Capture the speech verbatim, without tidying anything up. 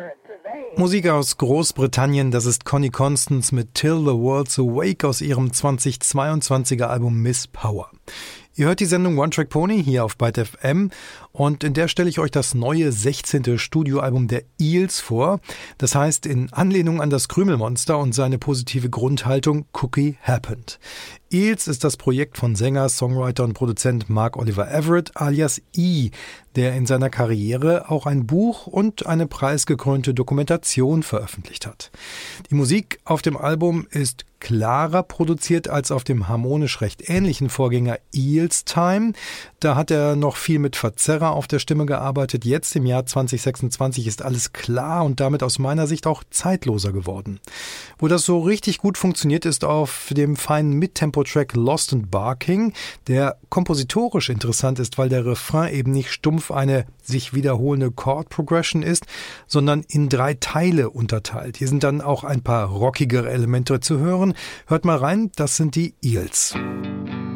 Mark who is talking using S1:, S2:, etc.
S1: Musik aus Großbritannien, das ist Connie Constance mit Till the World's Awake aus ihrem zweitausendzweiundzwanziger Album Miss Power. Ihr hört die Sendung One Track Pony hier auf Byte F M und in der stelle ich euch das neue sechzehnte Studioalbum der Eels vor. Das heißt in Anlehnung an das Krümelmonster und seine positive Grundhaltung Cookie Happened. Eels ist das Projekt von Sänger, Songwriter und Produzent Mark Oliver Everett alias E., der in seiner Karriere auch ein Buch und eine preisgekrönte Dokumentation veröffentlicht hat. Die Musik auf dem Album ist klarer produziert als auf dem harmonisch recht ähnlichen Vorgänger Eels Time. Da hat er noch viel mit Verzerrer auf der Stimme gearbeitet. Jetzt im Jahr zwanzig sechsundzwanzig ist alles klar und damit aus meiner Sicht auch zeitloser geworden. Wo das so richtig gut funktioniert, ist auf dem feinen Mittempo-Track Lost and Barking, der kompositorisch interessant ist, weil der Refrain eben nicht stumpf eine sich wiederholende Chord-Progression ist, sondern in drei Teile unterteilt. Hier sind dann auch ein paar rockigere Elemente zu hören. Hört mal rein, das sind die Eels.